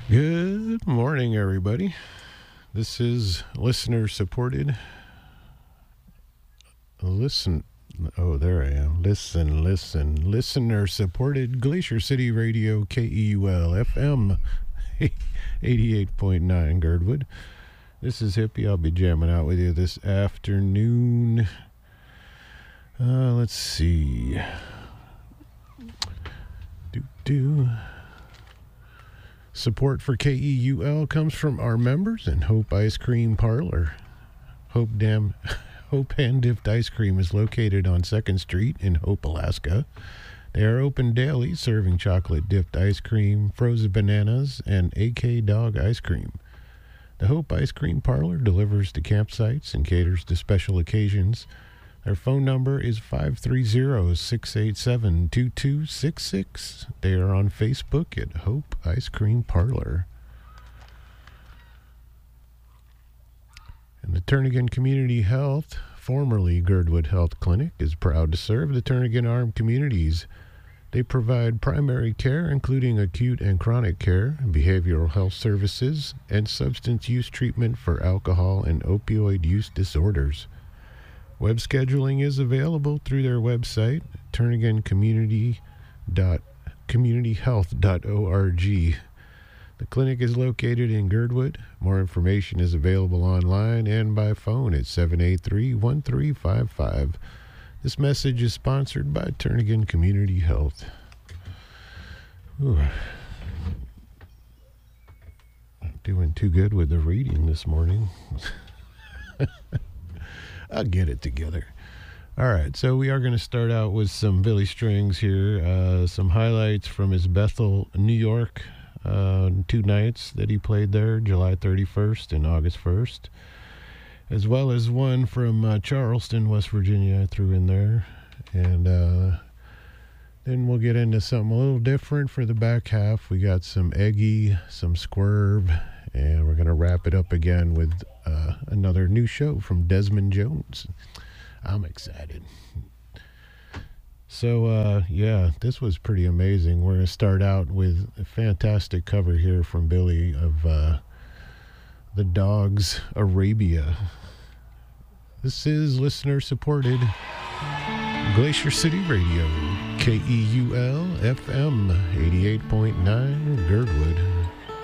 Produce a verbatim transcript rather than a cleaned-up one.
Good morning, everybody. This is listener supported. Listen. Oh, there I am. Listen, listen. Listener supported Glacier City Radio, K E U L F M eighty-eight point nine Girdwood. This is Hippie. I'll be jamming out with you this afternoon. Uh, let's see. Do do. Support for K E U L comes from our members and Hope Ice Cream Parlor. Hope Dam, Hope Hand Dipped Ice Cream is located on second Street in Hope, Alaska. They are open daily, serving chocolate dipped ice cream, frozen bananas, and A K Dog ice cream. The Hope Ice Cream Parlor delivers to campsites and caters to special occasions. Their phone number is five three zero, six eight seven, two two six six. They are on Facebook at Hope Ice Cream Parlor. And the Turnagain Community Health, formerly Girdwood Health Clinic, is proud to serve the Turnagain Armed communities. They provide primary care, including acute and chronic care, behavioral health services, and substance use treatment for alcohol and opioid use disorders. Web scheduling is available through their website, Turnagain Community dot community health dot org. The clinic is located in Girdwood. More information is available online and by phone at seven eight three, one three five five. This message is sponsored by Turnagain Community Health. Ooh. Not doing too good with the reading this morning. I'll get it together. All right, so we are going to start out with some Billy Strings here. Uh, some highlights from his Bethel, New York, uh, two nights that he played there, July thirty-first and August first, as well as one from uh, Charleston, West Virginia, I threw in there. And uh, then we'll get into something a little different for the back half. We got some Eggy, some Swerve, and we're going to wrap it up again with uh, another new show from Desmond Jones. I'm excited. So, uh, yeah, this was pretty amazing. We're going to start out with a fantastic cover here from Billy of uh, The Dogs, Arabia. This is listener-supported Glacier City Radio, K E U L F M eighty-eight point nine Girdwood.